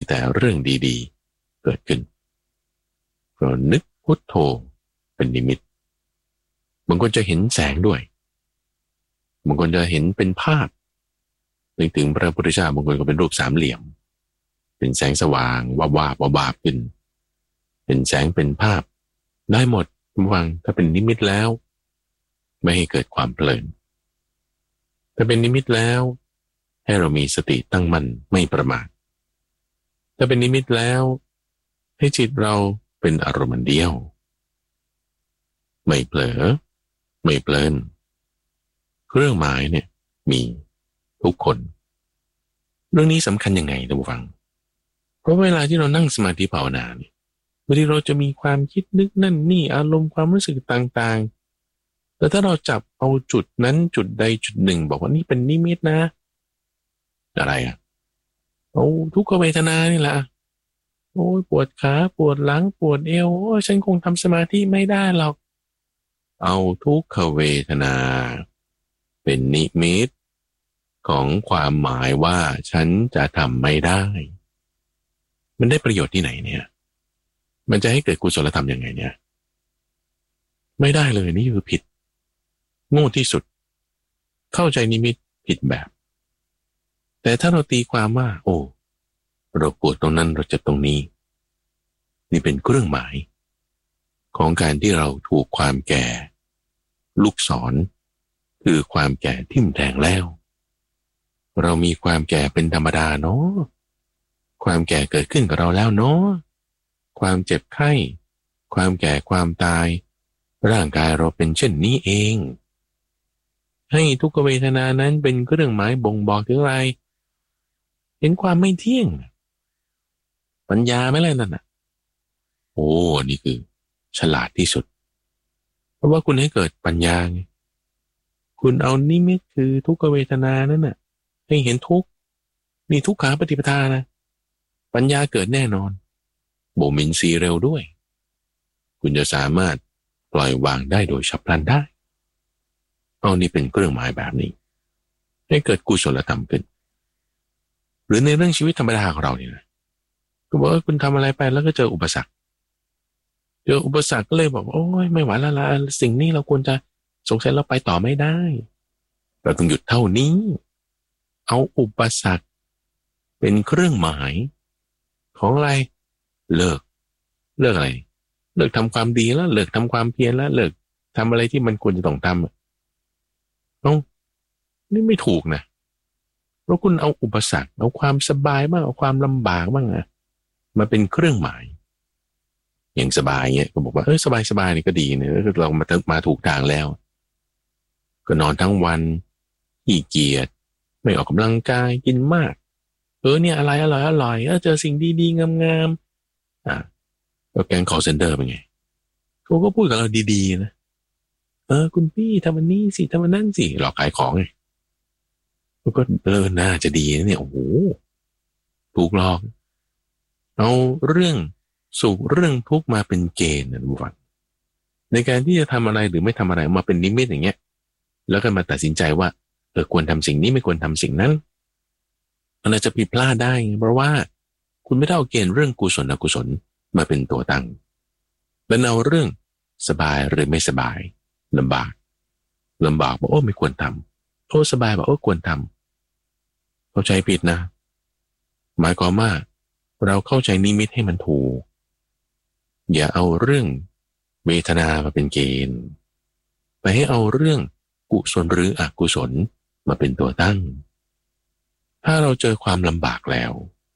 แต่เรื่องดีๆเกิดขึ้นก็นึกพุทโธเป็นนิมิตบางคนจะเห็นแสงด้วยบางคนจะเห็นเป็นภาพนึกถึงพระพุทธเจ้าบางคนก็เป็นรูปสามเหลี่ยมเป็นแสงสว่างวาบวาบวาบวาบขึ้นเป็นแสงเป็นภาพได้หมดฟังถ้าเป็นนิมิตแล้วไม่ให้เกิดความเพลินถ้าเป็นนิมิตแล้วให้เรามีสติตั้งมั่นไม่ประมาทถ้าเป็นนิมิตแล้วให้จิตเราเป็นอารมณ์เดียวไม่เผลอไม่เพลินเครื่องหมายเนี่ยมีทุกคนเรื่องนี้สำคัญยังไงท่านผู้ฟังเพราะเวลาที่เรานั่งสมาธิภาวนาเนี่ยบางทีเราจะมีความคิดนึกนั่นนี่อารมณ์ความรู้สึกต่างๆแต่ถ้าเราจับเอาจุดนั้นจุดใดจุดหนึ่งบอกว่านี่เป็นนิมิตนะอะไรอ่ะเอาทุกขเวทนานี่แหละโอ้ยปวดขาปวดหลังปวดเอวโอ้ยฉันคงทำสมาธิไม่ได้หรอกเอาทุกขเวทนาเป็นนิมิตของความหมายว่าฉันจะทำไม่ได้มันได้ประโยชน์ที่ไหนเนี่ยมันจะให้เกิดกุศลธรรมยังไงเนี่ยไม่ได้เลยนี่คือผิดโง่ที่สุดเข้าใจนิมิตผิดแบบแต่ถ้าเราตีความว่าโอ้เราปวดตรงนั้นเราเจ็บตรงนี้นี่เป็นเครื่องหมายของการที่เราถูกความแก่ลูกศรคือความแก่ทิ่มแทงแล้วเรามีความแก่เป็นธรรมดาเนาะความแก่เกิดขึ้นกับเราแล้วเนาะความเจ็บไข้ความแก่ความตายร่างกายเราเป็นเช่นนี้เองให้ทุกขเวทนานั้นเป็นเครื่องหมายบ่งบอกถึงอะไรเห็นความไม่เที่ยงปัญญาไม่เลยนั่นน่ะโอ้นี่คือฉลาดที่สุดเพราะว่าคุณให้เกิดปัญญาไงคุณเอานิมิตคือทุกขเวทนานั่นน่ะให้เห็นทุกข์นี่ทุกขาปฏิปทานะปัญญาเกิดแน่นอนโบมินทรีย์เร็วด้วยคุณจะสามารถปล่อยวางได้โดยฉับพลันได้เอานี่เป็นเครื่องหมายแบบนี้ให้เกิดกุศลธรรมขึ้นหรือในเรื่องชีวิตธรรมดาของเราเนี่ยนะก็บอกว่าคุณทำอะไรไปแล้วก็เจออุปสรรคก็เลยบอกโอ้ยไม่ไหวแล้วล่ะสิ่งนี้เราควรจะสงสัยเราไปต่อไม่ได้เราต้องหยุดเท่านี้เอาอุปสรรคเป็นเครื่องหมายของอะไรเลิกอะไรเลิกทำความดีแล้วเลิกทำความเพียรแล้วเลิกทำอะไรที่มันควรจะต้องทำนี่ไม่ถูกนะเพราะคุณเอาอุปสรรคเอาความสบายบ้างเอาความลำบากบ้างมาเป็นเครื่องหมายอย่างสบายเงี้ยก็บอกว่าสบายนี่ก็ดีเนี่ยเรามาถูกทางแล้วก็นอนทั้งวันขี้เกียจไม่ออกกำลังกายกินมากเนี่ยอะไรอร่อยเจอสิ่งดีๆงามๆก็แกง call center เป็นไงเขาก็พูดกับเราดีๆนะคุณพี่ทำอันนี้สิทำอันนั้นสิหลอกขายของไงก็น่าจะดีนะเนี่ยโอ้โหถูกหลอกเอาเรื่องสุขเรื่องทุกข์มาเป็นเกณฑ์นะทุกฝั่งในการที่จะทำอะไรหรือไม่ทำอะไรมาเป็นนิมิตอย่างเงี้ยแล้วก็มาตัดสินใจว่าควรทำสิ่งนี้ไม่ควรทำสิ่งนั้นมันอาจจะผิดพลาดได้เพราะว่าคุณไม่ได้เอาเกณฑ์เรื่องกุศลอกุศลมาเป็นตัวตั้งแล้วเอาเรื่องสบายหรือไม่สบายลำบากบอกไม่ควรทำสบายบอกควรทำเข้าใจผิดนะหมายความว่าเราเข้าใจนิมิตให้มันถูกอย่าเอาเรื่องเวทนามาเป็นเกณฑ์ไปให้เอาเรื่องกุศลหรืออกุศลมาเป็นตัวตั้งถ้าเราเจอความลำบากแล้ว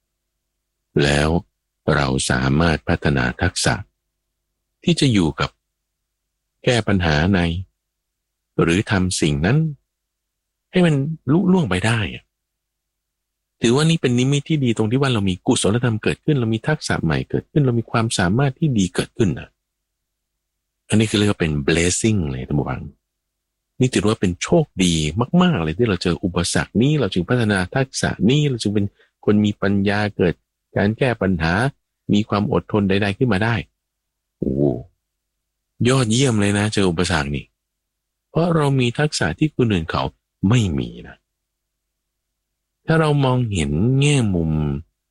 เราสามารถพัฒนาทักษะที่จะอยู่กับแก้ปัญหาในหรือทำสิ่งนั้นให้มันลุล่วงไปได้ถือว่านี่เป็นนิมิตที่ดีตรงที่ว่าเรามีกุศลธรรมเกิดขึ้นเรามีทักษะใหม่เกิดขึ้นเรามีความสามารถที่ดีเกิดขึ้นอันนี้คือเรียกว่าเป็น blessing เลยท่านผู้ฟังนี่ถือว่าเป็นโชคดีมากๆเลยที่เราเจออุปสรรคนี้เราจึงพัฒนาทักษะนี้เราจึงเป็นคนมีปัญญาเกิดการแก้ปัญหามีความอดทนใดๆขึ้นมาได้โอ้ยอดเยี่ยมเลยนะเจออุปสรรคนี่เพราะเรามีทักษะที่คนอื่นเขาไม่มีนะถ้าเรามองเห็นแง่มุมใน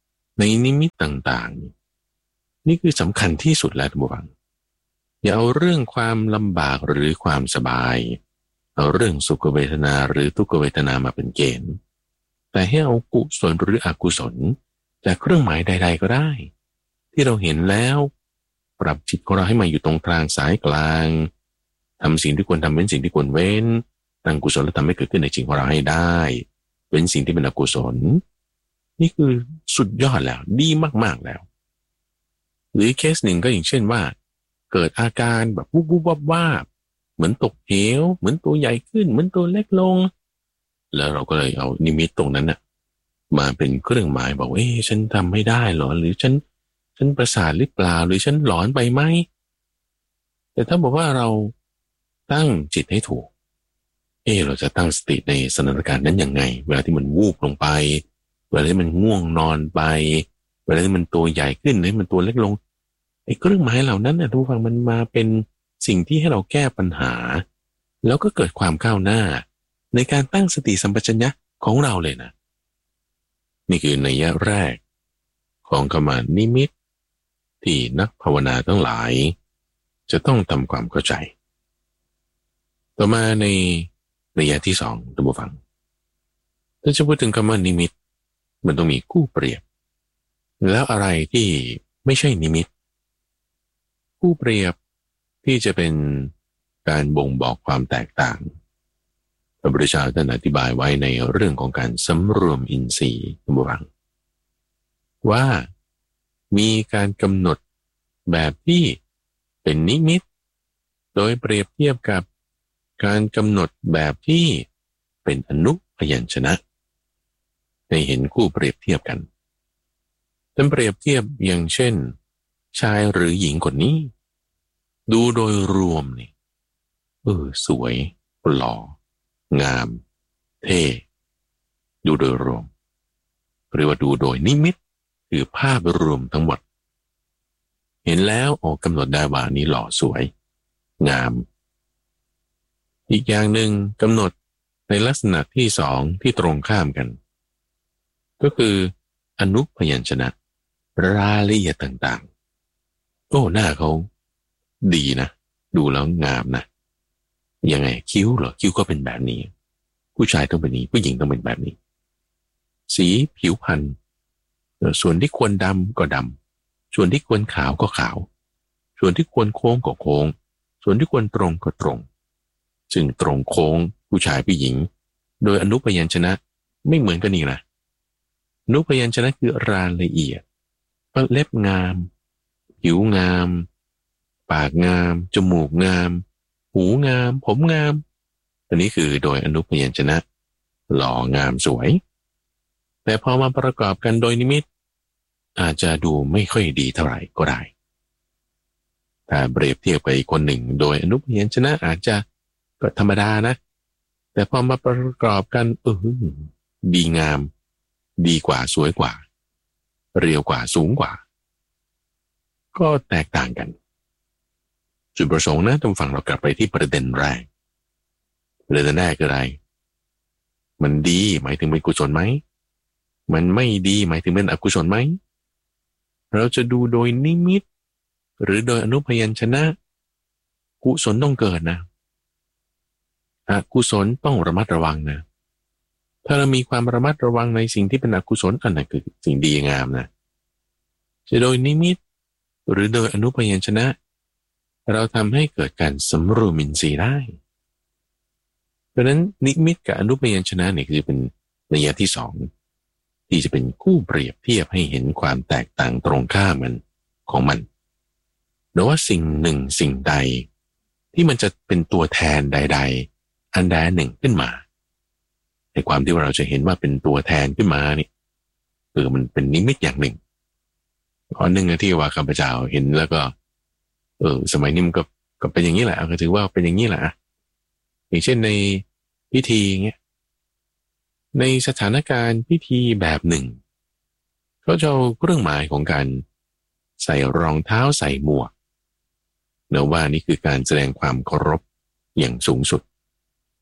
ในนิมิตต่างๆนี่คือสำคัญที่สุดแล้วท่านผู้ฟังอย่าเอาเรื่องความลำบากหรือความสบายเอาเรื่องสุขเวทนาหรือทุกขเวทนามาเป็นเกณฑ์แต่ให้เอากุศลหรืออกุศลจากเครื่องหมายใดๆก็ได้ที่เราเห็นแล้วปรับจิตของเราให้มาอยู่ตรงกลางสายกลางทำสิ่งที่ควรทำเว้นสิ่งที่ควรเว้นตั้งกุศลและทำให้เกิดขึ้นในจิตของเราให้ได้เว้นสิ่งที่เป็นอกุศลนี่คือสุดยอดแล้วดีมากๆแล้วหรือเคสหนึ่งก็อย่างเช่นว่าเกิดอาการแบบวุบวุบวับวาบเหมือนตกเหวเหมือนตัวใหญ่ขึ้นเหมือนตัวเล็กลงแล้วเราก็เลยเอานิมิตตรงนั้นน่ะมาเป็นเครื่องหมายบอกฉันทำไม่ได้หรอหรือฉันประสาทหรือเปล่าหรือฉันหลอนไปไหมแต่ถ้าบอกว่าเราตั้งจิตให้ถูกเราจะตั้งสติในสถานการณ์นั้นยังไงเวลาที่มันวูบลงไปเวลาที่มันง่วงนอนไปเวลาที่มันตัวใหญ่ขึ้นหรือมันตัวเล็กลงเครื่องหมายเหล่านั้นนะทุกฝั่งมันมาเป็นสิ่งที่ให้เราแก้ปัญหาแล้วก็เกิดความก้าวหน้าในการตั้งสติสัมปชัญญะของเราเลยนะนี่คือนัยแรกของคำว่านิมิตที่นักภาวนาทั้งหลายจะต้องทำความเข้าใจต่อมาในนัยที่สองท่านผู้ฟังถ้าจะพูดถึงคำว่านิมิตมันต้องมีคู่เปรียบแล้วอะไรที่ไม่ใช่นิมิตคู่เปรียบที่จะเป็นการบ่งบอกความแตกต่างพระพุทธเจ้าท่านอธิบายไว้ในเรื่องของการสำรวมอินทรีย์ท่านผู้ฟังว่ามีการกำหนดแบบที่เป็นนิมิตโดยเปรียบเทียบกับการกำหนดแบบที่เป็นอนุพยัญชนะให้เห็นคู่เปรียบเทียบกันเป็นเปรียบเทียบอย่างเช่นชายหรือหญิงคนนี้ดูโดยรวมนี่สวยหล่องามเท่ดูโดยรวมหรือว่าดูโดยนิมิตคือภาพรวมทั้งหมดเห็นแล้วกำหนดได้ว่านี้หล่อสวยงามอีกอย่างหนึ่งกำหนดในลักษณะที่สองที่ตรงข้ามกันก็คืออนุพยัญชนะรายละเอียดต่างๆหน้าเขาดีนะดูแล้วงามนะยังไงคิ้วเหรอคิ้วก็เป็นแบบนี้ผู้ชายต้องเป็นนี้ผู้หญิงต้องเป็นแบบนี้สีผิวพรรณส่วนที่ควรดำก็ดำส่วนที่ควรขาวก็ขาวส่วนที่ควรโค้งก็โค้งส่วนที่ควรตรงก็ตรงซึ่งตรงโค้งผู้ชายผู้หญิงโดยอนุพยัญชนะไม่เหมือนกันนี่นะอนุพยัญชนะคือรายละเอียดเล็บงามผิวงามปากงามจมูกงามหูงามผมงามอันนี้คือโดยอนุพยัญชนะหล่องามสวยแต่พอมาประกอบกันโดยนิมิตอาจจะดูไม่ค่อยดีเท่าไหร่ก็ได้ถ้าเปรียบเทียบกับอีกคนหนึ่งโดยอนุพยัญชนะอาจจะก็ธรรมดานะแต่พอมาประกอบกันดีงามดีกว่าสวยกว่าเรียวกว่าสูงกว่าก็แตกต่างกันจุดประสงค์นะต้องฟังเรากลับไปที่ประเด็นแรกคืออะไรมันดีหมายถึงเป็นกุศลไหมมันไม่ดีหมายถึงเป็นอกุศลไหมเราจะดูโดยนิมิตหรือโดยอนุพยัญชนะกุศลต้องเกิดนะอกุศลต้องระมัดระวังนะถ้าเรามีความระมัดระวังในสิ่งที่เป็นอกุศลอันนั้นคือสิ่งดีงามนะจะโดยนิมิตหรือโดยอนุพยัญชนะเราทำให้เกิดการสำรวมอินทรีย์ได้เพราะนั้นนิมิตกับอนุพยัญชนะเนี่ยคือเป็นนัยที่สองที่จะเป็นคู่เปรียบเทียบให้เห็นความแตกต่างตรงข้ามมันของมันหรือว่าสิ่งหนึ่งสิ่งใดที่มันจะเป็นตัวแทนใดๆอันใดหนึ่งขึ้นมาในความที่ว่าเราจะเห็นว่าเป็นตัวแทนขึ้นมานี่มันเป็นนิมิตอย่างหนึ่งข้อหนึ่งที่ว่าข้าพเจ้าเห็นแล้วก็สมัยนี้มันก็เป็นอย่างนี้แหละก็ถือว่าเป็นอย่างนี้แหละอย่างเช่นในพิธีเงี้ยในสถานการณ์พิธีแบบหนึ่งเขาจะเอาเครื่องหมายของการใส่รองเท้าใส่หมวกเนื่องว่านี่คือการแสดงความเคารพอย่างสูงสุด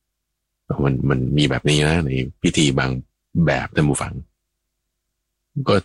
มันมีแบบนี้นะในพิธีบางแบบท่านผู้ฟังก็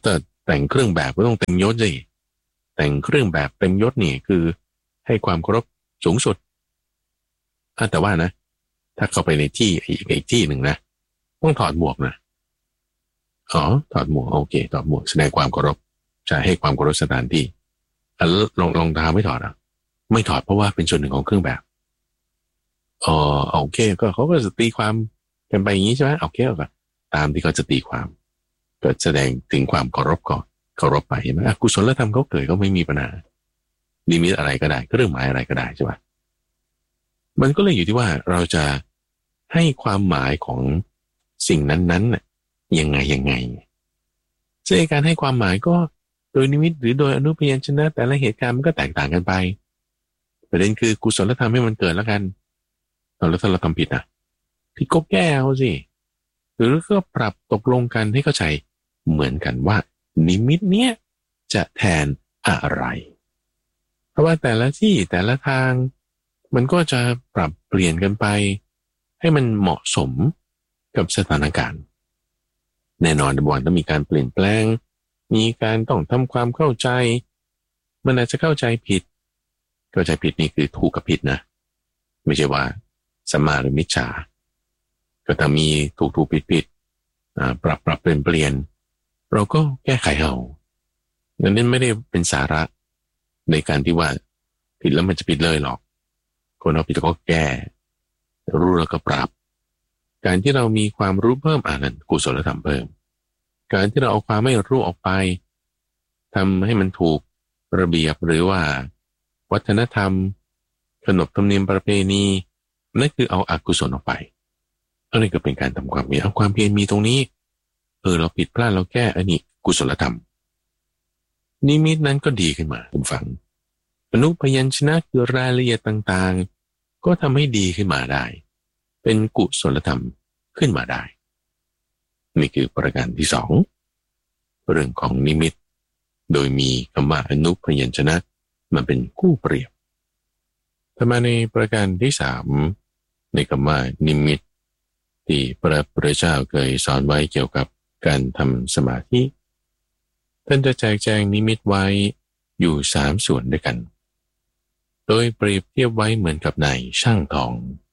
แต่งเครื่องแบบก็ต้องเต็มยศสิแต่งเครื่องแบบเต็มยศนี่คือให้ความเคารพสูงสุดแต่ว่านะถ้าเข้าไปในที่อีกที่หนึ่งนะต้องถอดหมวกนะอ๋อถอดหมวกโอเคถอดหมวกแสดงความเคารพจะให้ความเคารพสถานที่รองเท้าไม่ถอดอ่ะไม่ถอดเพราะว่าเป็นส่วนหนึ่งของเครื่องแบบอ๋อโอเคก็เขาก็จะตีความกันไปอย่างนี้ใช่ไหมโอเคก็ตามที่เขาจะตีความก็แสดงถึงความเคารพก่อนเคารพไปเห็นไหมกุศลธรรมเขาเกิดก็ไม่มีปัญหานิมิตอะไรก็ได้เครื่องหมายอะไรก็ได้ใช่ปะมันก็เลยอยู่ที่ว่าเราจะให้ความหมายของสิ่งนั้นๆน่ะยังไงซึ่งการให้ความหมายก็โดยนิมิตหรือโดยอนุพยัญชนะแต่ละเหตุการณ์มันก็แตกต่างกันไปประเด็นคือกุศลธรรมให้มันเกิดแล้วกันแล้วถ้าเราทำผิดผิดก็แก้เอาสิหรือก็ปรับตกลงกันให้เข้าใจเหมือนกันว่านิมิตเนี้ยจะแทนอะไรเพราะว่าแต่ละที่แต่ละทางมันก็จะปรับเปลี่ยนกันไปให้มันเหมาะสมกับสถานการณ์แน่นอนในวันต้องมีการเปลี่ยนแปลงมีการต้องทำความเข้าใจมันอาจจะเข้าใจผิดนี่คือถูกกับผิดนะไม่ใช่ว่าสัมมาหรือมิจฉาก็ถ้ามีถูกผิดปรับเปลี่ยนเราก็แก้ไขเอานั้นไม่ได้เป็นสาระในการที่ว่าผิดแล้วมันจะผิดเลยหรอกคนเราผิดก็แก้รู้แล้วก็ปรับการที่เรามีความรู้เพิ่มนั้นกุศลธรรมเพิ่มการที่เราเอาความไม่รู้ออกไปทำให้มันถูกระเบียบหรือว่าวัฒนธรรมขนบธรรมเนียมประเพณีนั่นคือเอาอกุศลออกไปอันนี้ก็เป็นการทำความเพียรเอาความเพียรมีตรงนี้เราผิดพลาดเราแก้อันนี้กุศลธรรมนิมิตนั้นก็ดีขึ้นมาคุณฟังอนุพยัญชนะคือรายละเอียดต่างๆก็ทำให้ดีขึ้นมาได้เป็นกุศลธรรมขึ้นมาได้นี่คือประการที่สองเรื่องของนิมิตโดยมีคำว่าอนุพยัญชนะมันเป็นคู่เปรียบต่อมาในประการที่สามในคำว่านิมิตที่พระพุทธเจ้าเคยสอนไว้เกี่ยวกับการทำสมาธิท่านจะแจกแจงนิมิตไว้อยู่สามส่วนด้วยกันโดยเปรียบเทียบไว้เหมือนกับนายช่างทอง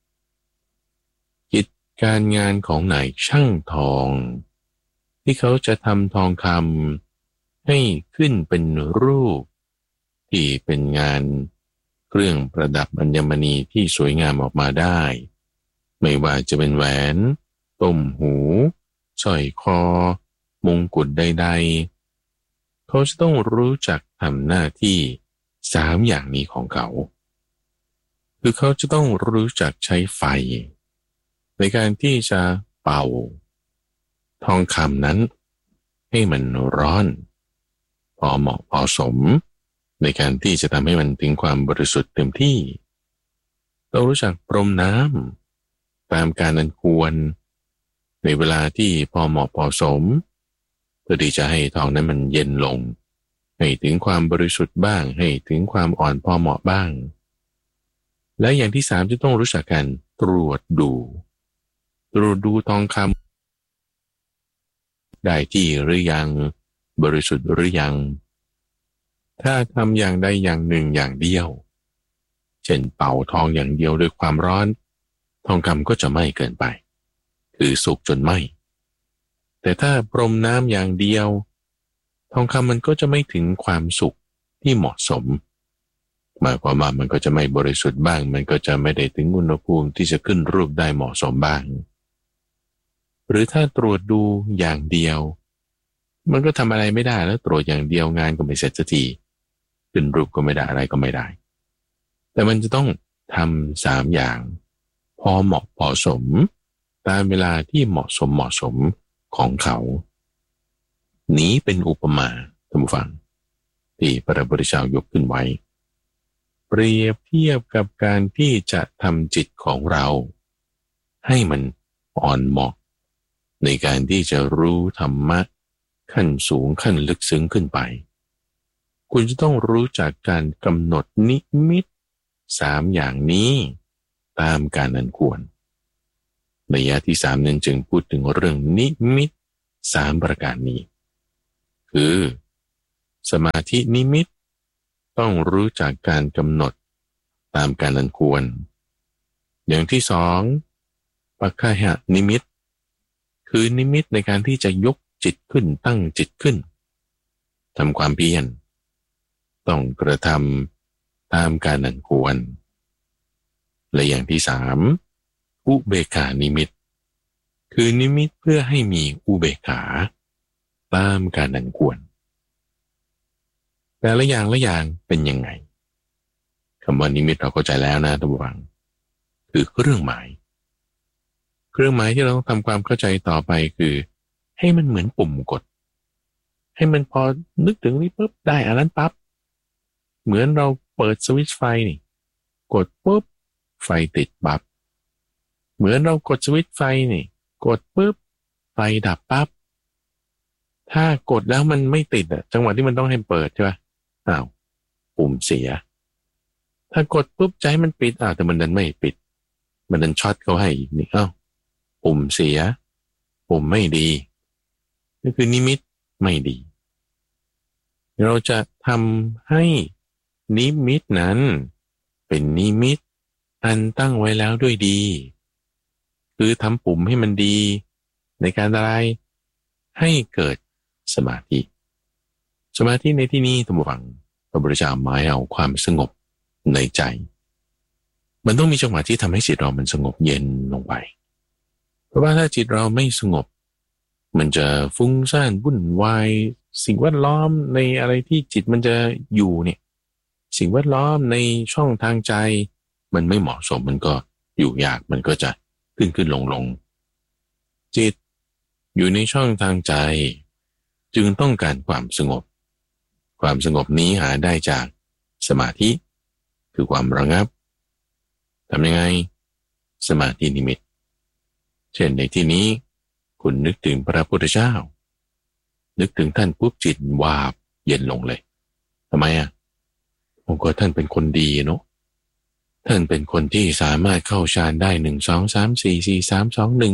กิจการงานของนายช่างทองที่เขาจะทำทองคำให้ขึ้นเป็นรูปที่เป็นงานเครื่องประดับอัญมณีที่สวยงามออกมาได้ไม่ว่าจะเป็นแหวนต้มหูสร้อยคอมงกุฎใดๆเขาจะต้องรู้จักทำหน้าที่สามอย่างนี้ของเขาคือเขาจะต้องรู้จักใช้ไฟในการที่จะเป่าทองคำนั้นให้มันร้อนพอเหมาะพอสมในการที่จะทำให้มันถึงความบริสุทธิ์เต็มที่ต้องรู้จักพรมน้ำตามการอันควรในเวลาที่พอเหมาะพอสมเพื่อที่จะให้ทองนั้นมันเย็นลงให้ถึงความบริสุทธิ์บ้างให้ถึงความอ่อนพอเหมาะบ้างและอย่างที่สามจะต้องรู้จักการตรวจดูทองคำได้ที่หรือยังบริสุทธิ์หรือยังถ้าทำอย่างใดอย่างหนึ่งอย่างเดียวเช่นเป่าทองอย่างเดียวด้วยความร้อนทองคำก็จะไหม้เกินไปคือสุกจนไหม้แต่ถ้าพรมน้ำอย่างเดียวทองคำมันก็จะไม่ถึงความสุกที่เหมาะสมหมายความว่ามันก็จะไม่บริสุทธิ์บ้างมันก็จะไม่ได้ถึงอุณหภูมิที่จะขึ้นรูปได้เหมาะสมบ้างหรือถ้าตรวจดูอย่างเดียวมันก็ทำอะไรไม่ได้แล้วตรวจอย่างเดียวงานก็ไม่เสร็จสักทีขึ้นรูปก็ไม่ได้อะไรก็ไม่ได้แต่มันจะต้องทำสามอย่างพอเหมาะพอสมตามเวลาที่เหมาะสมของเขานี้เป็นอุปมาท่านผู้ฟังที่พระพุทธเจ้ายกขึ้นไว้เปรียบเทียบกับการที่จะทำจิตของเราให้มันอ่อนเหมาะในการที่จะรู้ธรรมะขั้นสูงขั้นลึกซึ้งขึ้นไปคุณจะต้องรู้จักการกำหนดนิมิตสามอย่างนี้ตามการอันควรในยะที่สามนั้นจึงพูดถึงเรื่องนิมิตสามประการนี้คือสมาธินิมิตต้องรู้จักการกำหนดตามการอันควรอย่างที่สองปัคคหนิมิตคือนิมิตในการที่จะยกจิตขึ้นตั้งจิตขึ้นทำความเพียรต้องกระทำตามการอันควรและอย่างที่สามอุเบกขานิมิตคือนิมิตเพื่อให้มีอุเบกขาตามการอันควรแต่ละอย่างละอย่างเป็นยังไงคำว่านิมิตเราเข้าใจแล้วนะท่านผู้ฟังคือเครื่องหมายที่เราต้องทำความเข้าใจต่อไปคือให้มันเหมือนปุ่มกดให้มันพอนึกถึงนี้ปุ๊บได้อันนั้นปั๊บเหมือนเราเปิดสวิตช์ไฟนี่กดปุ๊บไฟติดปั๊บเหมือนเรากดสวิตช์ไฟนี่กดปุ๊บไฟดับปั๊บถ้ากดแล้วมันไม่ติดอะจังหวะที่มันต้องให้เปิดใช่ป่ะอ้าวปุ่มเสียถ้ากดปุ๊บใจมันปิดแต่มันดันไม่ปิดมันดันช็อตเขาให้อีกนี่ปุ่มเสียปุ่มไม่ดีนี่คือนิมิตไม่ดีเราจะทำให้นิมิตนั้นเป็นนิมิตอันตั้งไว้แล้วด้วยดีคือทำปุ่มให้มันดีในการอะไรให้เกิดสมาธิในที่นี้ท่านผู้ฟังพระพุทธเจ้าหมายเอาความสงบในใจมันต้องมีจังหวะที่ทำให้จิตเรามันสงบเย็นลงไปเพราะว่าถ้าจิตเราไม่สงบมันจะฟุ้งซ่านวุ่นวายสิ่งแวดล้อมในอะไรที่จิตมันจะอยู่เนี่ยสิ่งแวดล้อมในช่องทางใจมันไม่เหมาะสมมันก็อยู่ยากมันก็จะขึ้นลงจิตอยู่ในช่องทางใจจึงต้องการความสงบนี้หาได้จากสมาธิคือความระงับทำยังไงสมาธินิมิตเช่นในที่นี้คุณนึกถึงพระพุทธเจ้านึกถึงท่านปุ๊บจิตวาบเย็นลงเลยทำไมผมก็ท่านเป็นคนดีเนาะท่านเป็นคนที่สามารถเข้าฌานได้1 2 3 4 4 3 2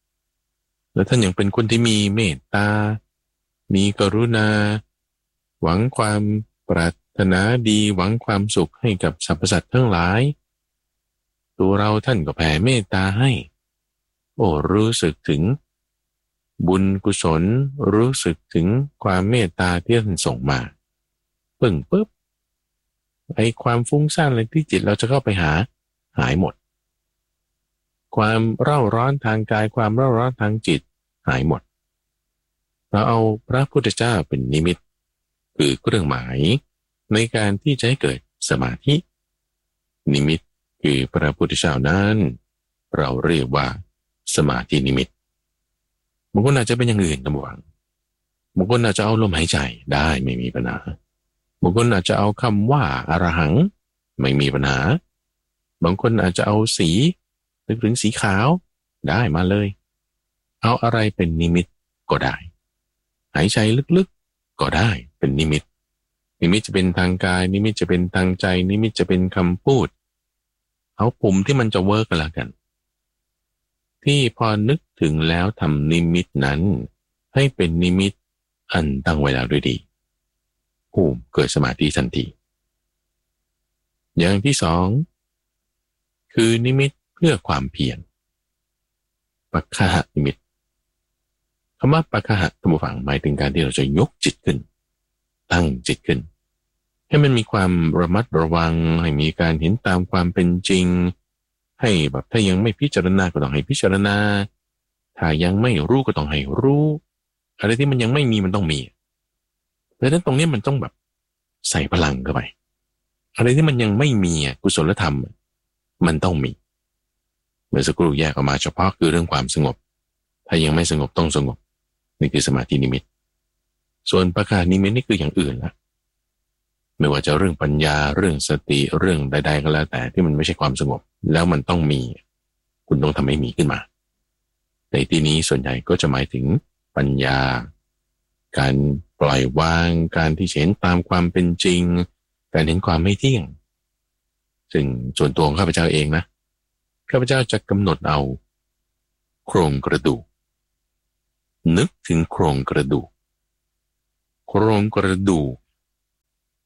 1แล้วท่านยังเป็นคนที่มีเมตตามีกรุณาหวังความปรารถนาดีหวังความสุขให้กับสรรพสัตว์ทั้งหลายตัวเราท่านก็แผ่เมตตาให้รู้สึกถึงบุญกุศลรู้สึกถึงความเมตตาที่ท่านส่งมาปุ๊บไอ้ความฟุ้งซ่านอะไรที่จิตเราจะเข้าไปหายหมดความเร่าร้อนทางกายความเร่าร้อนทางจิตหายหมดเราเอาพระพุทธเจ้าเป็นนิมิตคือเครื่องหมายในการที่จะให้เกิดสมาธินิมิตคือพระพุทธเจ้านั้นเราเรียกว่าสมาธินิมิตบางคนอาจจะเป็นอย่างอื่นนะบางคนอาจจะเอาลมหายใจได้ไม่มีปัญหาบางคนอาจจะเอาคำว่าอรหังไม่มีปัญหาบางคนอาจจะเอาสีนึกถึงสีขาวได้มาเลยเอาอะไรเป็นนิมิตก็ได้หายใจลึกๆก็ได้เป็นนิมิตจะเป็นทางกายนิมิตจะเป็นทางใจนิมิตจะเป็นคำพูดเอาปุ่มที่มันจะเวิร์กกันละกันที่พอนึกถึงแล้วทำนิมิตนั้นให้เป็นนิมิตอันตั้งไว้แล้วด้วยดีเกิดสมาธิทันทีอย่างที่สองคือนิมิตเพื่อความเพียรปัคคหนิมิตคำว่าปัคคหะท่านผู้ฟังหมายถึงการที่เราจะยกจิตขึ้นตั้งจิตขึ้นให้มันมีความระมัดระวังให้มีการเห็นตามความเป็นจริงให้แบบถ้ายังไม่พิจารณาก็ต้องให้พิจารณาถ้ายังไม่รู้ก็ต้องให้รู้อะไรที่มันยังไม่มีมันต้องมีเพราะฉะนั้นตรงนี้มันต้องแบบใส่พลังเข้าไปอะไรที่มันยังไม่มีกุศลธรรมมันต้องมีเมื่อสักครู่แยกออกมาเฉพาะคือเรื่องความสงบถ้ายังไม่สงบต้องสงบนี่คือสมาธินิมิตส่วนปัคคหนิมิตนี่คืออย่างอื่นละไม่ว่าจะเรื่องปัญญาเรื่องสติเรื่องใดๆก็แล้วแต่ที่มันไม่ใช่ความสงบแล้วมันต้องมีคุณต้องทำให้มีขึ้นมาในที่นี้ส่วนใหญ่ก็จะหมายถึงปัญญาการปล่อยวางการที่เห็นตามความเป็นจริงการเห็นความไม่เที่ยงซึ่งส่วนตัวของข้าพเจ้าเองนะข้าพเจ้าจะกำหนดเอาโครงกระดูกนึกถึงโครงกระดูก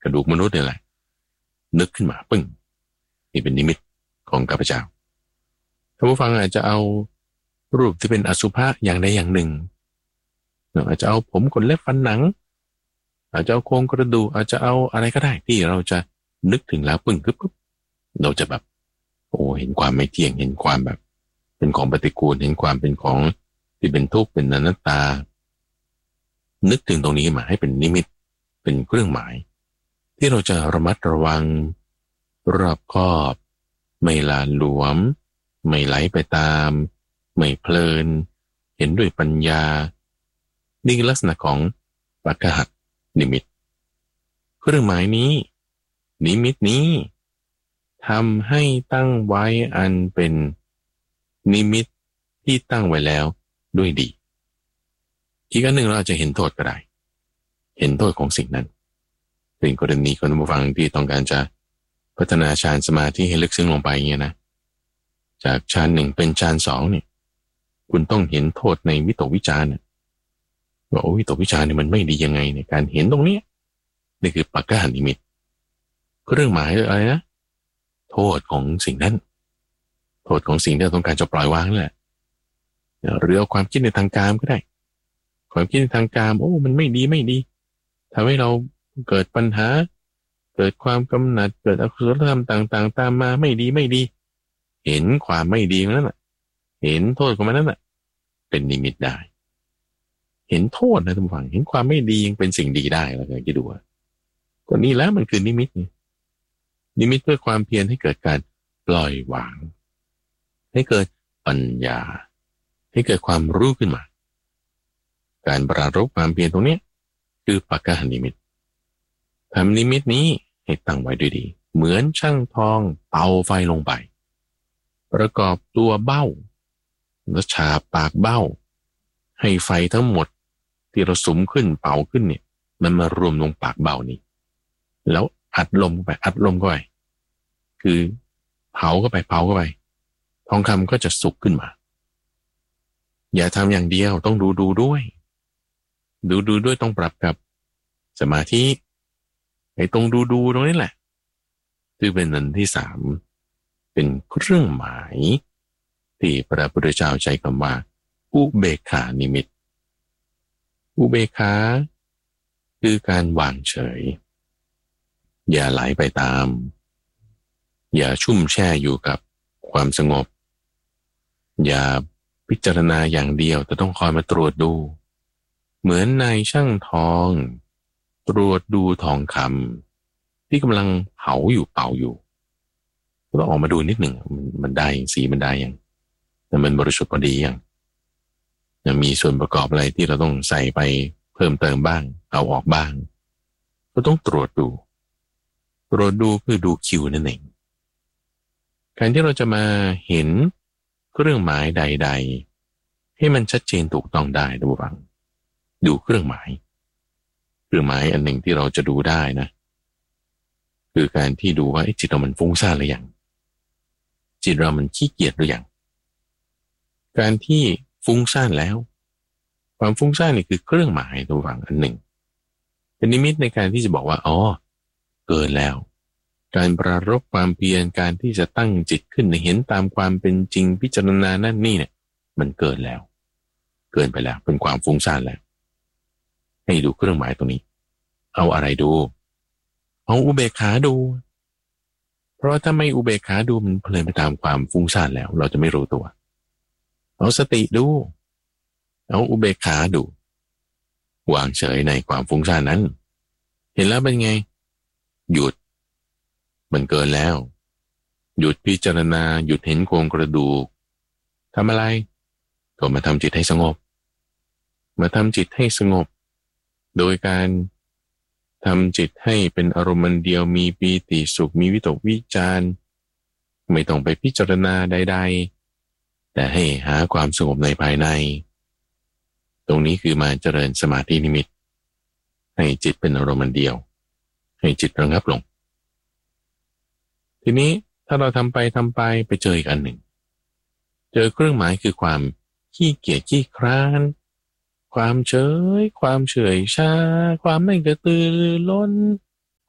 ระดูกมนุษย์นี่แหละนึกขึ้นมาปึ้งนี่เป็นนิมิตของข้าพเจ้าท่านผู้ฟังอาจจะเอารูปที่เป็นอสุภะอย่างใดอย่างหนึ่งอาจจะเอาผมขนเล็บฟันหนังอาจจะเอาโครงกระดูกอาจจะเอาอะไรก็ได้ที่เราจะนึกถึงแล้วปึ้งปุ๊บเราจะแบบโอ้เห็นความไม่เที่ยงเห็นความแบบเป็นของปฏิกูลเห็นความเป็นของที่เป็นทุกข์เป็นอนัตตานึกถึงตรงนี้มาให้เป็นนิมิตเป็นเครื่องหมายที่เราจะระมัดระวังรอบคอบไม่ลาหลวมไม่ไหลไปตามไม่เพลินเห็นด้วยปัญญานี่คือลักษณะของปัจจหัตนิมิตเครื่องหมายนี้นิมิตนี้ทำให้ตั้งไว้อันเป็นนิมิตที่ตั้งไว้แล้วด้วยดีอีกอันหนึ่งเราอาจจะเห็นโทษก็ได้เห็นโทษของสิ่งนั้นเป็นกรณีคนผู้ฟังที่ต้องการจะพัฒนาฌานสมาธิให้ลึกซึ้งลงไปเงี้ยนะจากฌานหนึ่งเป็นฌานสองเนี่ยคุณต้องเห็นโทษในวิตกวิจารณ์ว่าวิตกวิจารณ์เนี่ยมันไม่ดียังไงในการเห็นตรงนี้นี่คือปัจจหัตนิมิตเครื่องหมายอะไรนะโทษของสิ่งนั้นโทษของสิ่งที่เราต้องการจะปล่อยวางนั่นแหละหรือเอาความคิดในทางกามก็ได้ความคิดในทางกามมันไม่ดีไม่ดีทำให้เราเกิดปัญหาเกิดความกำหนัดเกิดอกุศลธรรมต่างๆตามมาไม่ดีไม่ดีเห็นความไม่ดีของนั้นน่ะเห็นโทษของมันนั่นน่ะเป็นนิมิตได้เห็นโทษนะท่านผู้ฟังเห็นความไม่ดียังเป็นสิ่งดีได้แล้วกันคิดดูก็นี่แล้วมันคือนิมิตไงนิมิตเพื่อความเพียรให้เกิดการปล่อยวางให้เกิดปัญญาให้เกิดความรู้ขึ้นมาการปรารภความเพียรตรงนี้คือปัจจหัตนิมิตทำนิมิตนี้ให้ตั้งไว้ด้วยดีเหมือนช่างทองเป่าไฟลงไปประกอบตัวเบ้าแล้วฉาบปากเบ้าให้ไฟทั้งหมดที่เราสุมขึ้นเป่าขึ้นเนี่ยมันมารวมลงปากเบ้านี้แล้วอัดลมเข้าไปอัดลมเข้าไปคือเผาเข้าไปทองคำก็จะสุกขึ้นมาอย่าทำอย่างเดียวต้องดูด้วยต้องปรับกับสมาธิไอ้ตรงดูตรงนี้แหละคือเป็นอันที่สามเป็นเครื่องหมายที่พระพุทธเจ้าใช้คำว่าอุเบกขานิมิตอุเบกขาคือการวางเฉยอย่าไหลไปตามอย่าชุ่มแช่อยู่กับความสงบอย่าพิจารณาอย่างเดียวแต่ต้องคอยมาตรวจดูเหมือนนายช่างทองตรวจดูทองคำที่กำลังเผาอยู่เป่าอยู่ก็ต้องออกมาดูนิดหนึ่งมันได้สีมันได้ยังแต่มันบริสุทธิ์พอดียังมีส่วนประกอบอะไรที่เราต้องใส่ไปเพิ่มเติมบ้างเอาออกบ้างก็ต้องตรวจดูคือดูคิวนั่นเองการที่เราจะมาเห็นเครื่องหมายใดๆให้มันชัดเจนถูกต้องได้ดูบ้างดูเครื่องหมายอันหนึ่งที่เราจะดูได้นะคือการที่ดูว่าจิตเรามันฟุ้งซ่านหรือยังจิตเรามันขี้เกียจหรือยังการที่ฟุ้งซ่านแล้วความฟุ้งซ่านนี่คือเครื่องหมายตัวฝังอันหนึ่งเป็นนิมิตในการที่จะบอกว่าเกินแล้วการปรารภความเพียรการที่จะตั้งจิตขึ้นเห็นตามความเป็นจริงพิจารณานั่นนี่เนี่ยมันเกินแล้วเกินไปแล้วเป็นความฟุ้งซ่านแล้วให้ดูเครื่องหมายตรงนี้เอาอะไรดูเอาอุเบกขาดูเพราะถ้าไม่อุเบกขาดูมันเพลินไปตามความฟุ้งซ่านแล้วเราจะไม่รู้ตัวเอาสติดูเอาอุเบกขาดูวางเฉยในความฟุ้งซ่านนั้นเห็นแล้วเป็นไงหยุดมันเกินแล้วหยุดพิจารณาหยุดเห็นโครงกระดูกทำอะไรก็มาทำจิตให้สงบมาทำจิตให้สงบโดยการทำจิตให้เป็นอารมณ์เดียวมีปีติสุขมีวิตกวิจารไม่ต้องไปพิจารณาใดๆแต่ให้หาความสงบในภายในตรงนี้คือมาเจริญสมาธินิมิตให้จิตเป็นอารมณ์เดียวให้จิตระงับลงทีนี้ถ้าเราทำไปไปเจออีกอันหนึ่งเจอเครื่องหมายคือความขี้เกียจขี้คร้านความเฉยความเฉยชาความไม่กระตือรือร้นค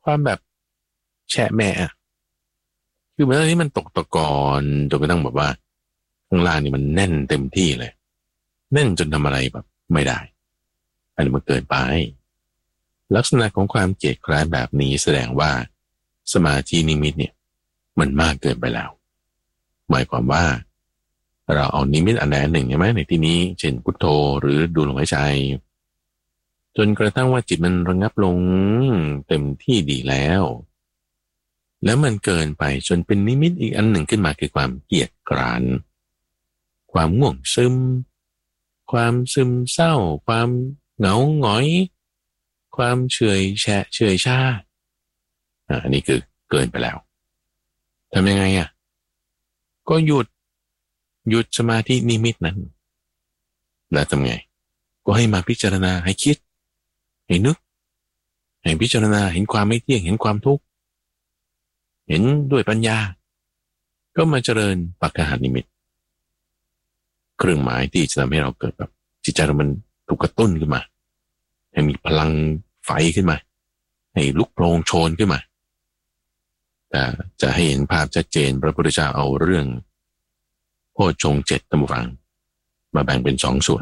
ความแบบแฉะแม่คือเหมือนที่มันตกตะกอนจนกระทั่งแบบว่าข้างล่างนี่มันแน่นเต็มที่เลยแน่นจนทำอะไรแบบไม่ได้อันนี้มันเกินไปลักษณะของความเกียจคร้านแบบนี้แสดงว่าสมาธินิมิตเนี่ยมันมากเกินไปแล้วหมายความว่าเราเอานิมิตอันใดอันหนึ่งใช่ไหมในที่นี้เช่นพุทโธหรือดูลมหายใจจนกระทั่งว่าจิตมันระงับลงเต็มที่ดีแล้วมันเกินไปจนเป็นนิมิตอีกอันหนึ่งขึ้นมาคือความเกียจคร้านความง่วงซึมความซึมเศร้าความเหงาหงอยความเฉยแฉะเฉยชาอันนี้คือเกินไปแล้วทำยังไงก็หยุดสมาธินิมิตนั้นแล้วทำไงก็ให้มาพิจารณาให้คิดให้นึกให้พิจารณาเห็นความไม่เที่ยงเห็นความทุกข์เห็นด้วยปัญญาก็มาเจริญปัจจหานิมิตเครื่องหมายที่จะทำให้เราเกิดแบบจิตใจเรามันถูกกระตุ้นขึ้นมาให้มีพลังไฟขึ้นมาให้ลุกโผล่โชนขึ้นมาแต่จะให้เห็นภาพชัดเจนพระพุทธเจ้าเอาเรื่องโพชฌงค์7ตามฟังมาแบ่งเป็น2ส่วน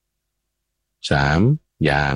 3อย่าง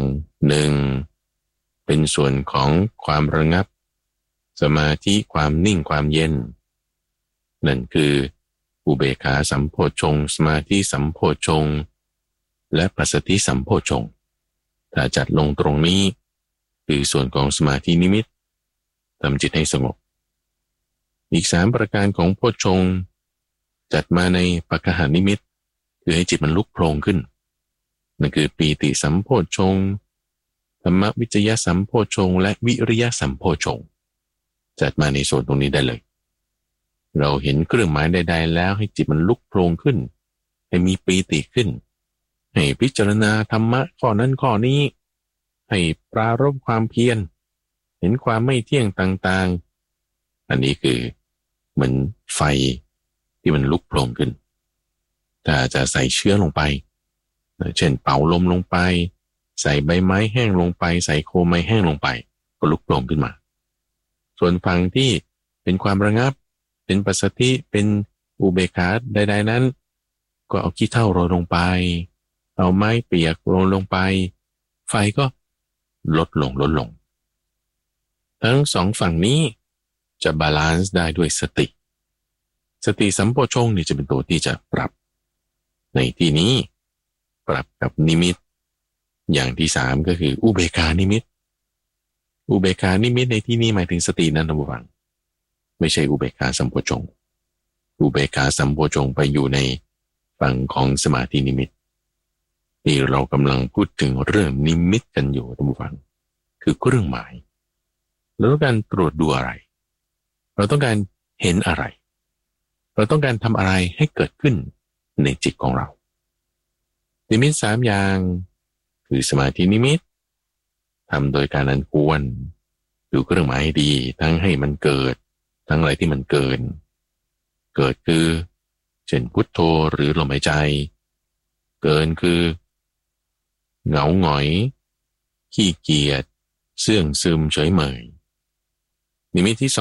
1เป็นส่วนของความระงับสมาธิความนิ่งความเย็นนั่นคืออุเบกขาสัมโพชฌงค์สมาธิสัมโพชฌงค์และปัสสัทธิสัมโพชฌงค์ถ้าจัดลงตรงนี้คือส่วนของสมาธินิมิตทำจิตให้สงบอีก3ประการของโพชฌงค์จัดมาในปัจจหานิมิตคือให้จิตมันลุกโผล่ขึ้นนั่นคือปีติสัมโพชฌงค์ธรรมวิจยสัมโพชฌงค์และวิริยสัมโพชฌงค์จัดมาในส่วนตรงนี้ได้เลยเราเห็นเครื่องหมายใดๆแล้วให้จิตมันลุกโผล่ขึ้นให้มีปีติขึ้นให้พิจารณาธรรมะข้อนั้นข้อนี้ให้ปรารภความเพียรเห็นความไม่เที่ยงต่างๆอันนี้คือเหมือนไฟที่มันลุกโผล่ขึ้นถ้าจะใส่เชื้อลงไปเช่นเป่าลมลงไปใส่ใบไม้แห้งลงไปใส่โคมไม้แห้งลงไปก็ลุกโผล่ขึ้นมาส่วนฝั่งที่เป็นความระงับเป็นปัสสัทธิเป็นอุเบกขาใดๆนั้นก็เอาขี้เถ้าโรยลงไปเอาไม้เปียกโรยลงไปไฟก็ลดลงทั้ง2ฝั่งนี้จะบาลานซ์ได้ด้วยสติสัมโพชฌงค์นี่จะเป็นตัวที่จะปรับในที่นี้ปรับกับนิมิตอย่างที่3ก็คืออุเบกขานิมิตอุเบกขานิมิตในที่นี้หมายถึงสตินั้นนะผู้ฟังไม่ใช่อุเบกขาสัมโพชฌงค์อุเบกขาสัมโพชฌงค์ไปอยู่ในฝั่งของสมาธินิมิตที่เรากำลังพูดถึงเรื่องนิมิตกันอยู่ท่านผู้ฟังคือเครื่องหมายเราต้องการตรวจดูอะไรเราต้องการเห็นอะไรเราต้องการทำอะไรให้เกิดขึ้นในจิตของเรานิมิต3อย่างคือสมาธินิมิตทำโดยการอันควรดูเครื่องหมายให้ดีทั้งให้มันเกิดทั้งอะไรที่มันเกิดคือเช่นพุทโธหรือลมหายใจเกินคือเหงาหงอยขี้เกียจเสื่องซึมเฉยเมยนิมิตที่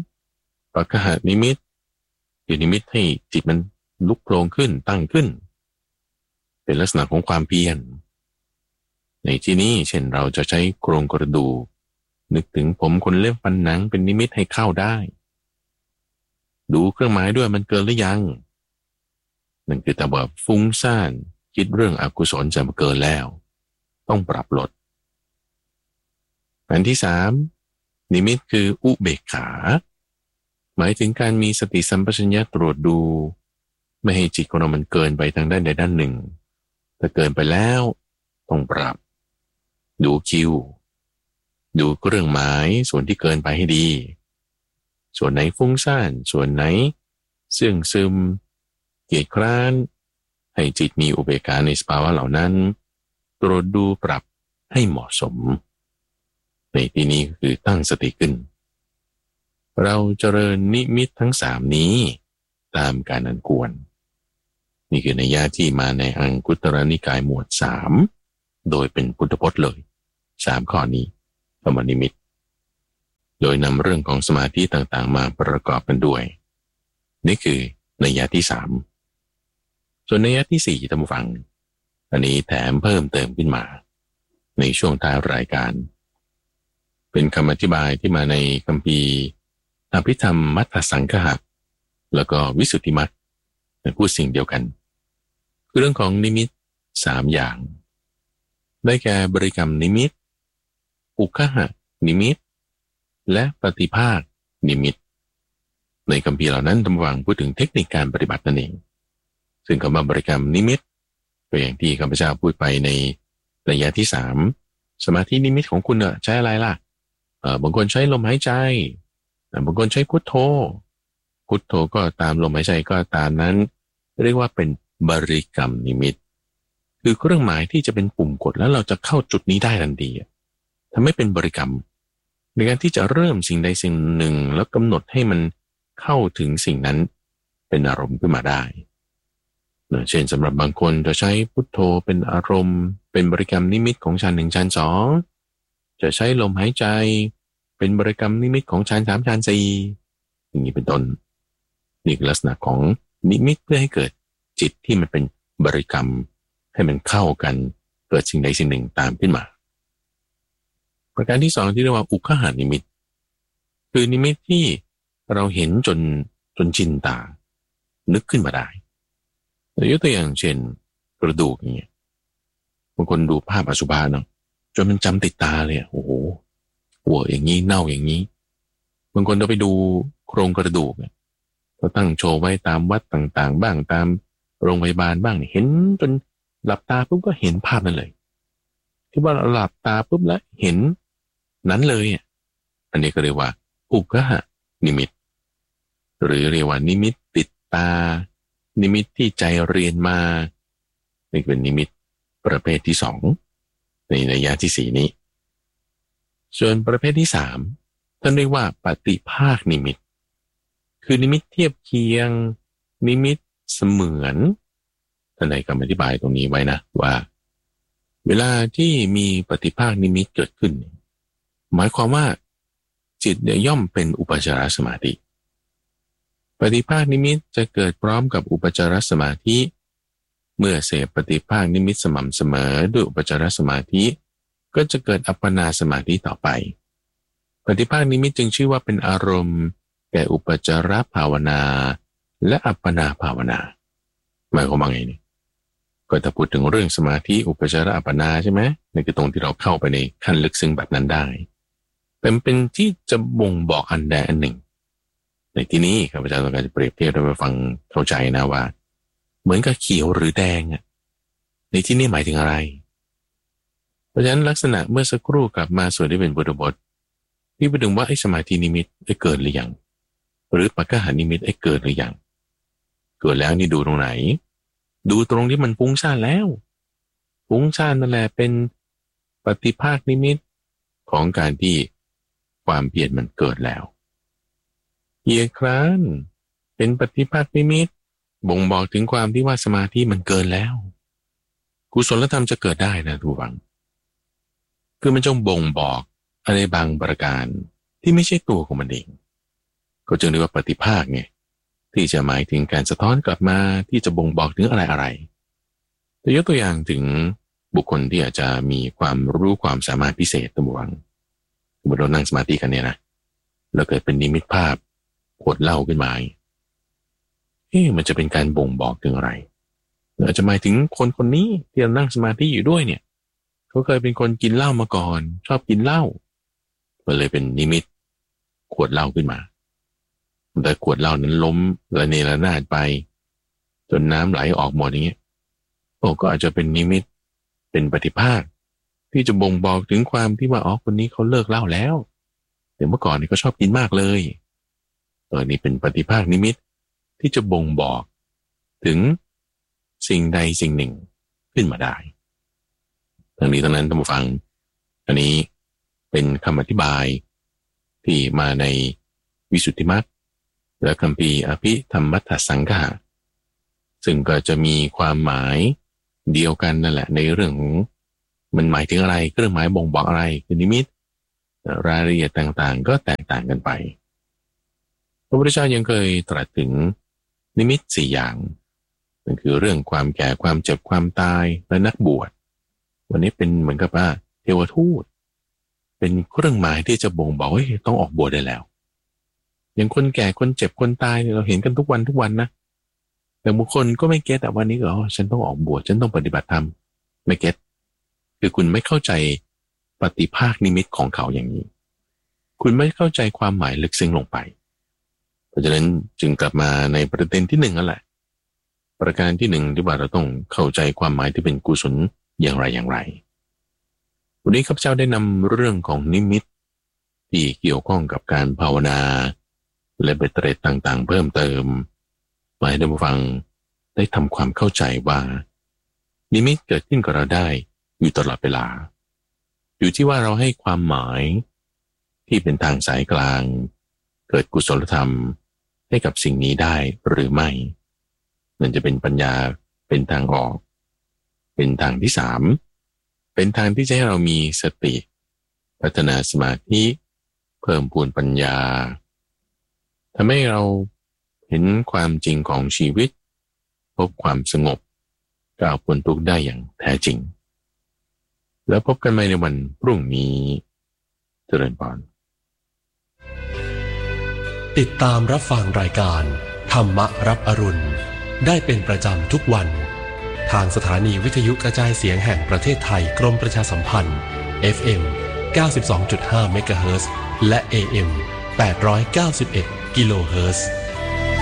2ปัจจหานิมิตคือนิมิตให้จิตมันลุกโผล่ขึ้นตั้งขึ้นเป็นลักษณะของความเพียรในที่นี้เช่นเราจะใช้โครงกระดูกนึกถึงผมขนเล็บฟันหนังเป็นนิมิตให้เข้าได้ดูเครื่องหมายด้วยมันเกินหรือยังนั่นคือแต่ว่าฟุ้งซ่านคิดเรื่องอกุศลจะเกินแล้วต้องปรับลดอันที่3นิมิตคืออุเบกขาหมายถึงการมีสติสัมปชัญญะตรวจดูไม่ให้จิตของเรามันเกินไปทางด้านใดด้านหนึ่งถ้าเกินไปแล้วต้องปรับดูคิวดูเครื่องหมายส่วนที่เกินไปให้ดีส่วนไหนฟุ้งซ่านส่วนไหนเสื่องซึมเกียจคร้านให้จิตมีอุเบกขาในสภาวะเหล่านั้นตรวจดูปรับให้เหมาะสมในที่นี้คือตั้งสติขึ้นเราเจริญนิมิตทั้ง3นี้ตามการอันควรนี่คือนัยยะที่มาในอังคุตตรนิกายหมวด3 โดยเป็นพุทธพจน์เลย3ข้อนี้คำว่านิมิตโดยนำเรื่องของสมาธิต่างๆมาประกอบกันด้วยนี่คือนัยยะที่3ส่วนนัยยะที่4ท่านผู้ฟังอันนี้แถมเพิ่มเติมขึ้นมาในช่วงท้ายรายการเป็นคำอธิบายที่มาในคัมภีร์อภิธรรมมัทธสังคหะแล้วก็วิสุทธิมรรคพูดสิ่งเดียวกันคือเรื่องของนิมิต3อย่างได้แก่บริกรรมนิมิตอุคหะนิมิตและปฏิภาคนิมิตในคัมภีร์เหล่านั้นท่านผู้ฟังพูดถึงเทคนิคการปฏิบัตินั่นเองซึ่งคำว่าบริกรรมนิมิตก็อย่างที่ข้าพเจ้าพูดไปในระยะที่3สมาธินิมิตของคุณใช้อะไรล่ะบางคนใช้ลมหายใจบางคนใช้พุทโธพุทโธก็ตามลมหายใจก็ตามนั้นเรียกว่าเป็นบริกรรมนิมิตคือเครื่องหมายที่จะเป็นปุ่มกดแล้วเราจะเข้าจุดนี้ได้ทันทีทำให้เป็นบริกรรมในการที่จะเริ่มสิ่งใดสิ่งหนึ่งแล้วกำหนดให้มันเข้าถึงสิ่งนั้นเป็นอารมณ์ขึ้นมาได้เช่นสำหรับบางคนจะใช้พุทโธเป็นอารมณ์เป็นบริกรรมนิมิตของฌาน1ฌาน2จะใช้ลมหายใจเป็นบริกรรมนิมิตของฌาน3ฌาน4อย่างนี้เป็นต้นนี่คือลักษณะของนิมิตเพื่อให้เกิดจิตที่มันเป็นบริกรรมให้มันเข้ากันเกิดสิ่งใดสิ่งหนึ่งตามขึ้นมาประการที่2ที่เรียกว่าอุคหานิมิตคือนิมิตที่เราเห็นจนชินตานึกขึ้นมาได้ยกตัวอย่างเช่นกระดูกอย่างเงี้ยบางคนดูภาพอสุภะเนาะจนมันจำติดตาเลยโอ้โหหัวอย่างนี้เน่าอย่างนี้บางคนเราไปดูโครงกระดูกเนี่ยก็ตั้งโชว์ไว้ตามวัดต่างๆบ้างตามโรงพยาบาลบ้างเห็นจนหลับตาปุ๊บก็เห็นภาพนั้นเลยที่ว่าหลับตาปุ๊บแล้วเห็นนั้นเลยอันนี้ก็เรียกว่าอุคหะนิมิตหรือเรียกว่านิมิตติดตานิมิตที่ใจเรียนมานี่เป็นนิมิตประเภทที่2ในนัยยะที่4นี้ส่วนประเภทที่3ท่านเรียกว่าปฏิภาคนิมิตคือนิมิตเทียบเคียงนิมิตเสมือนท่านใดคำอธิบายตรงนี้ไว้นะว่าเวลาที่มีปฏิภาคนิมิตเกิดขึ้นหมายความว่าจิตย่อมเป็นอุปจารสมาธิปฏิภาคนิมิตจะเกิดพร้อมกับอุปจารสมาธิเมื่อเสพปฏิภาคนิมิตสม่ำเสมอด้วยอุปจารสมาธิก็จะเกิดอัปปนาสมาธิต่อไปปฏิภาคนิมิตจึงชื่อว่าเป็นอารมณ์แก่อุปจารภาวนาและอัปปนาภาวนาหมายความว่าไงนี่ก็จะพูดถึงเรื่องสมาธิอุปจารอัปปนาใช่ไหมนี่คือตรงที่เราเข้าไปในขั้นลึกซึ้งแบบนั้นได้เป็นที่จะบ่งบอกอันใดอันหนึ่งในที่นี้ข้าพเจ้าต้องการจะเปรียบเทียบให้ไปฟังเข้าใจนะว่าเหมือนกับเขียวหรือแดงในที่นี้หมายถึงอะไรเพราะฉะนั้นลักษณะเมื่อสักครู่กลับมาส่วนที่เป็นบทบทที่ไปถึงว่าไอ้สมาธินิมิตได้เกิดหรือยังหรือปัจจหานิมิตได้เกิดหรือยังเกิดแล้วนี่ดูตรงไหนดูตรงที่มันฟุ้งซ่านแล้วฟุ้งซ่านนั่นแหละเป็นปฏิภาคนิมิตของการที่ความเพียรมันเกิดแล้วเกียร์คร้านเป็นปฏิภาคนิมิตบ่งบอกถึงความที่ว่าสมาธิมันเกินแล้วกุศลธรรมจะเกิดได้นะทุกฝังคือมันจงบ่งบอกอะไรบางประการที่ไม่ใช่ตัวของมันเองก็จึงเรียกว่าปฏิภาคไงที่จะหมายถึงการสะท้อนกลับมาที่จะบ่งบอกถึงอะไรแต่ยกตัวอย่างถึงบุคคลที่อาจจะมีความรู้ความสามารถพิเศษตัววังสมมติเรานั่งสมาธิกันเนี่ยนะแล้วเกิดเป็นนิมิตภาพขวดเหล้าขึ้นมามันจะเป็นการบ่งบอกถึงอะไรอาจจะหมายถึงคนคนนี้ที่เรานั่งสมาธิอยู่ด้วยเนี่ยเขาเคยเป็นคนกินเหล้ามาก่อนชอบกินเหล้าก็เลยเป็นนิมิตขวดเหล้าขึ้นมาแต่ขวดเหล้านั้นล้มระเนระนาดไปจนน้ำไหลออกหมดอย่างเงี้ยก็อาจจะเป็นนิมิตเป็นปฏิภาคที่จะบ่งบอกถึงความที่ว่าคนนี้เขาเลิกเหล้าแล้วแต่เมื่อก่อนนี่เขาชอบกินมากเลยนี่เป็นปฏิภาคนิมิตที่จะบ่งบอกถึงสิ่งใดสิ่งหนึ่งขึ้นมาได้ทั้งนี้ทั้งนั้นท่านผู้ฟังอันนี้เป็นคำอธิบายที่มาในวิสุทธิมรรคและคัมภีร์อภิธรรมมัทธสังคหะซึ่งก็จะมีความหมายเดียวกันนั่นแหละในเรื่องของมันหมายถึงอะไรเครื่องหมายบ่งบอกอะไรคือนิมิตรายละเอียดต่างๆก็แตกต่างกันไปพระพุทธเจ้ายังเคยตรัสถึงนิมิต4อย่างนั่นคือเรื่องความแก่ความเจ็บความตายและนักบวชวันนี้เป็นเหมือนกับว่าเทวทูตเป็นเครื่องหมายที่จะบ่งบอกว่าต้องออกบวชได้แล้วอย่างคนแก่คนเจ็บคนตายเราเห็นกันทุกวันนะแต่บางคนก็ไม่เก็ตแต่วันนี้ฉันต้องออกบวชฉันต้องปฏิบัติธรรมไม่เก็ตคือคุณไม่เข้าใจปฏิภาคนิมิตของเขาอย่างนี้คุณไม่เข้าใจความหมายลึกซึ้งลงไปเพราะฉะนั้นจึงกลับมาในประเด็นที่1นั่นแหละประการที่1ที่ว่าเราต้องเข้าใจความหมายที่เป็นกุศลอย่างไรวันนี้ข้าพเจ้าได้นำเรื่องของนิมิตที่เกี่ยวข้องกับการภาวนาและเบ็ดเตร็ดต่างๆเพิ่มเติมมาให้ท่านผู้ฟังได้ทำความเข้าใจว่านิมิตเกิดขึ้นกับเราได้อยู่ตลอดเวลาอยู่ที่ว่าเราให้ความหมายที่เป็นทางสายกลางเกิดกุศลธรรมให้กับสิ่งนี้ได้หรือไม่นั่นจะเป็นปัญญาเป็นทางออกเป็นทางที่3เป็นทางที่จะให้เรามีสติพัฒนาสมาธิเพิ่มพูนปัญญาทำให้เราเห็นความจริงของชีวิตพบความสงบก้าวพ้นทุกข์ได้อย่างแท้จริงแล้วพบกันใหม่ในวันพรุ่งนี้เจริญพรติดตามรับฟังรายการธรรมรับอรุณได้เป็นประจำทุกวันทางสถานีวิทยุกระจายเสียงแห่งประเทศไทยกรมประชาสัมพันธ์ FM 92.5 เมกะเฮิรตซ์และ AM 891 กิโลเฮิรตซ์